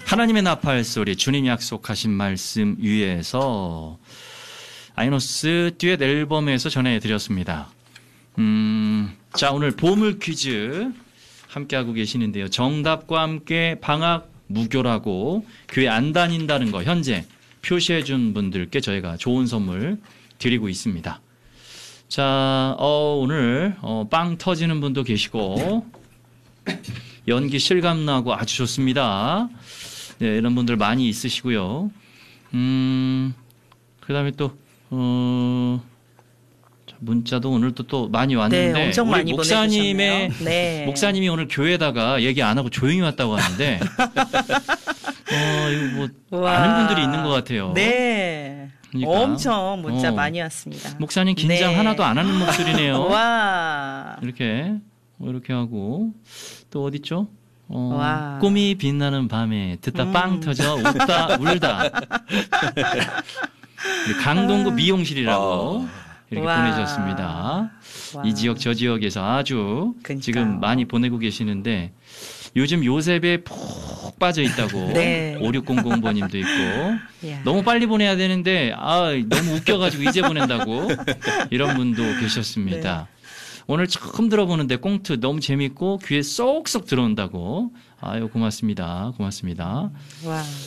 하나님의 나팔 소리, 주님 약속하신 말씀 위에서 아이노스 듀엣 앨범에서 전해드렸습니다. 자, 오늘 보물 퀴즈 함께하고 계시는데요. 정답과 함께 방학 무교라고 교회 안 다닌다는 거 현재 표시해준 분들께 저희가 좋은 선물 드리고 있습니다. 자, 오늘 빵 터지는 분도 계시고 연기 실감나고 아주 좋습니다. 네, 이런 분들 많이 있으시고요. 그다음에 또 문자도 오늘도 또 많이 왔는데 네, 엄청 많이 보내주셨네요. 목사님이 오늘 교회에다가 얘기 안 하고 조용히 왔다고 하는데 이거 뭐 아는 분들이 있는 것 같아요. 네. 그러니까. 엄청 문자 많이 왔습니다. 목사님 긴장 하나도 안 하는 목소리네요. 와. 이렇게 하고 또 어디 있죠? 꿈이 빛나는 밤에 듣다 빵 터져 웃다 울다. 강동구 미용실이라고 이렇게 보내주셨습니다. 이 지역 저 지역에서 아주 지금 많이 보내고 계시는데 요즘 요셉에 푹 빠져 있다고 5600번님도 있고 너무 빨리 보내야 되는데 너무 웃겨가지고 이제 보낸다고 이런 분도 계셨습니다. 오늘 처음 들어보는데 꽁트 너무 재밌고 귀에 쏙쏙 들어온다고. 아유 고맙습니다. 고맙습니다. 와.